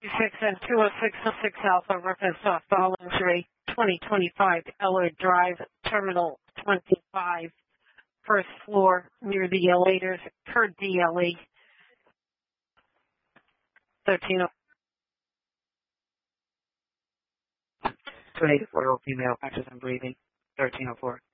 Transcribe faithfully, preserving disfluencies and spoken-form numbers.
six and two oh six oh six Alpha reference off all injury twenty twenty-five Eller Drive, Terminal twenty-five, first floor near the elevators per D L E. thirteen oh two eighty-four female, conscious and breathing, thirteen oh four.